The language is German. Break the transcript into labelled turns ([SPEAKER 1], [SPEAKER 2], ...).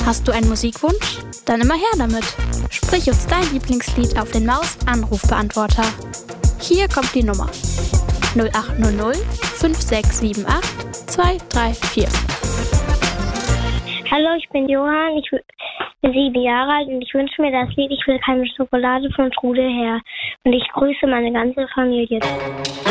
[SPEAKER 1] Hast du einen Musikwunsch? Dann immer her damit. Sprich uns dein Lieblingslied auf den Maus-Anrufbeantworter. Hier kommt die Nummer: 0800 5678 234.
[SPEAKER 2] Hallo, ich bin Johann, ich bin 7 Jahre alt und ich wünsche mir das Lied "Ich will keine Schokolade" von Trudel her. Und ich grüße meine ganze Familie.